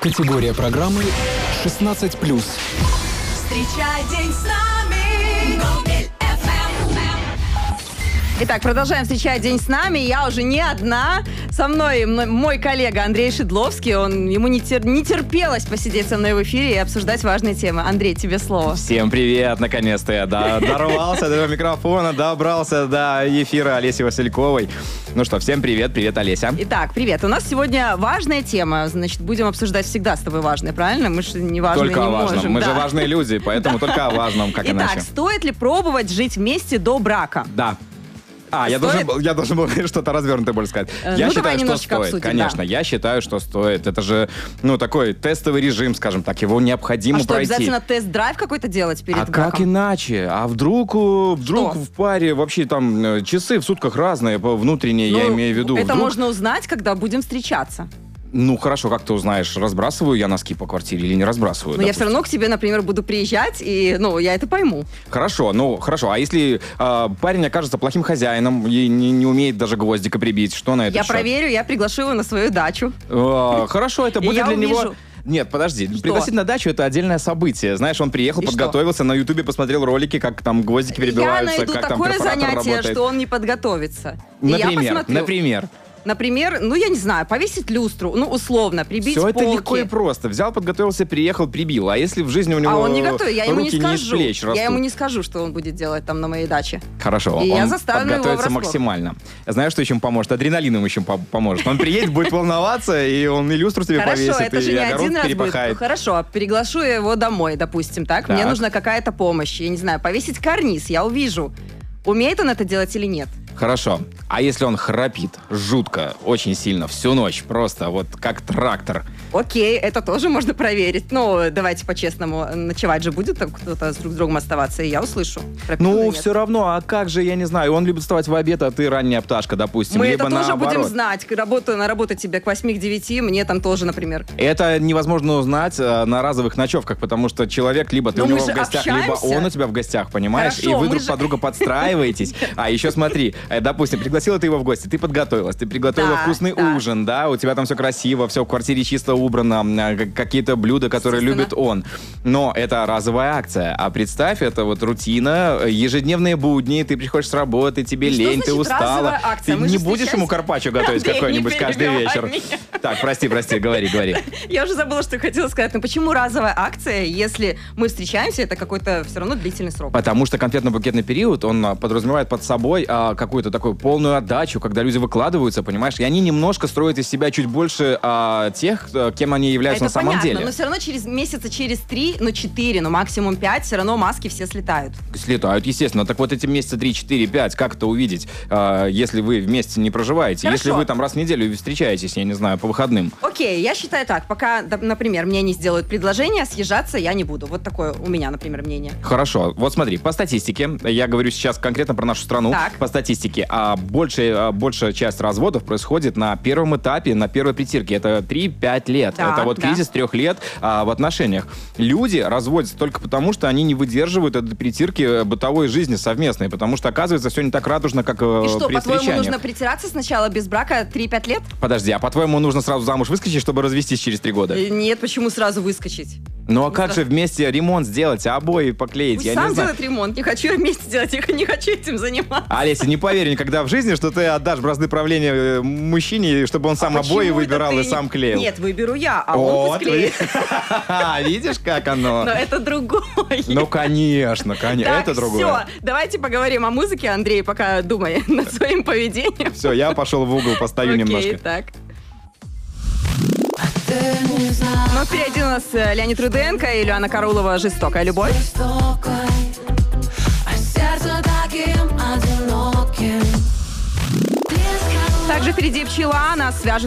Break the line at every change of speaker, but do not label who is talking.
Категория программы 16+.
Встречай день с нами. Гомель FM.
Итак, продолжаем встречать день с нами. Я уже не одна. Со мной мой коллега Андрей Шедловский. Ему не терпелось посидеть со мной в эфире и обсуждать важные темы. Андрей, тебе слово.
Всем привет! Наконец-то я дорвался до микрофона, добрался до эфира Олеси Васильковой. Ну что, всем привет. Привет, Олеся.
Итак, привет. У нас сегодня важная тема. Значит, будем обсуждать всегда с тобой важные, правильно? Мы же не важные
Только
не
о важном.
можем.
Мы
да.
же важные люди, поэтому только о важном, как
Итак,
иначе.
стоит ли пробовать жить вместе до брака?
Да. Я должен был что-то развернутое больше сказать. Я
давай
считаю, что
немножечко
стоит.
обсудим,
Конечно,
да.
я считаю, что стоит. Это же, такой тестовый режим, скажем так. Его необходимо
А что,
пройти.
обязательно тест-драйв какой-то делать перед
А
браком?
как иначе? А вдруг в паре вообще там часы в сутках разные, внутренние, я имею в виду.
Это
Вдруг-
можно узнать, когда будем встречаться.
Ну, хорошо, как ты узнаешь, разбрасываю я носки по квартире или не разбрасываю?
Но я
допустим?
все равно к тебе, например, буду приезжать, и, я это пойму.
Хорошо. А если парень окажется плохим хозяином и не умеет даже гвоздика прибить, что на это?
Я проверю, я приглашу его на свою дачу.
Хорошо, это
И
будет
я
для него...
увижу.
Нет, подожди. Пригласить на дачу — это отдельное событие. Знаешь, он приехал,
И
подготовился, на Ютубе посмотрел ролики, как там гвоздики перебиваются,
Я найду
как там
такое
перфоратор
занятие,
работает.
что он не подготовится. И я посмотрю. Например, я не знаю, повесить люстру, условно, прибить
Все это
полки.
легко и просто. Взял, подготовился, приехал, прибил. А если в жизни у него
А он не готовит, я ему не
руки не из
скажу.
плеч растут?
Я ему не скажу, что он будет делать там на моей даче.
Хорошо,
И я
он
заставлю его
подготовится
врасплох.
максимально. Знаешь, что еще ему поможет? Адреналин ему еще поможет. Он приедет, будет волноваться, и он и люстру себе
Хорошо,
повесит,
это же
и
не
огород
один раз будет.
перепахает.
Хорошо, приглашу я его домой, допустим, так? Мне
Так.
нужна какая-то помощь. Я не знаю, повесить карниз, я увижу. Умеет он это делать или нет?
Хорошо. А если он храпит жутко, очень сильно, всю ночь, просто вот как трактор?
Окей, это тоже можно проверить. Давайте по-честному, ночевать же будет там кто-то с друг с другом оставаться, и я услышу. Храпит или нет.
Все равно, а как же, я не знаю, он любит вставать в обед, а ты ранняя пташка, допустим,
Мы
либо
это тоже
наоборот.
будем знать. На работу тебе к 8-9, мне там тоже, например.
Это невозможно узнать на разовых ночевках, потому что человек либо ты
Но
у
мы
него
же
в гостях, либо
общаемся.
он у тебя в гостях, понимаешь?
Хорошо,
и вы
мы
друг
же-
под друга подстраиваетесь. А еще смотри, допустим, пригласила ты его в гости, ты подготовилась, ты приготовила
Да,
вкусный
да.
ужин, да, у тебя там все красиво, все в квартире чисто убрано, какие-то блюда, которые
Естественно.
любит он. Но это разовая акция. А представь, это вот рутина, ежедневные будни, ты приходишь с работы, тебе
Что
лень, ты
значит
устала.
разовая акция?
Ты
Мы
не
же
будешь ему
встречаемся-
карпаччо готовить
Андрей,
какой-нибудь
не
каждый
перебивай
вечер?
меня.
Так, прости, говори.
Я уже забыла, что хотела сказать. Но почему разовая акция, если мы встречаемся, это какой-то все равно длительный срок?
Потому что конфетно-букетный период, он подразумевает под собой какую-то такую полную отдачу, когда люди выкладываются, понимаешь, и они немножко строят из себя чуть больше тех, кем они являются
Это
на самом
понятно,
деле.
но все равно месяца через 3, 4, максимум 5, все равно маски все слетают.
Слетают, естественно. Так вот эти месяца 3, 4, 5, как это увидеть, если вы вместе не проживаете?
Хорошо.
Если вы там раз в неделю встречаетесь, я не знаю, по выходным.
Окей, я считаю так, пока, например, мне не сделают предложение, съезжаться я не буду. Вот такое у меня, например, мнение.
Хорошо, вот смотри, по статистике, я говорю сейчас конкретно про нашу страну,
Так.
по статистике, большая часть разводов происходит на первом этапе, на первой притирке. Это 3-5 лет.
Да,
это вот
да.
кризис 3 лет в отношениях. Люди разводятся только потому, что они не выдерживают этой притирки бытовой жизни совместной, потому что, оказывается, все не так радужно, как
И что,
при
по-твоему,
встречаниях.
нужно притираться сначала без брака 3-5 лет?
Подожди, а по-твоему, нужно сразу замуж выскочить, чтобы развестись через 3 года?
Нет, почему сразу выскочить?
Ну а как же вместе ремонт сделать, обои поклеить?
Пусть
Я
сам
не знаю.
делает ремонт. Не хочу я вместе делать, я не хочу этим заниматься.
Олеся, не поверю никогда в жизни, что ты отдашь бразды правления мужчине, чтобы он сам обои
Почему это
выбирал
ты
и сам клеил.
Нет, выберу я, а он
Вот,
пусть клеит.
видишь, как оно?
Но это другое.
Ну, конечно,
Так,
это другое.
все, давайте поговорим о музыке, Андрей, пока думай над своим поведением.
Все, я пошел в угол, постою
Окей,
немножко.
так. Ну, впереди у нас Леонид Руденко и Ильяна Караулова «Жестокая любовь». Также впереди «Пчела», нас свяжет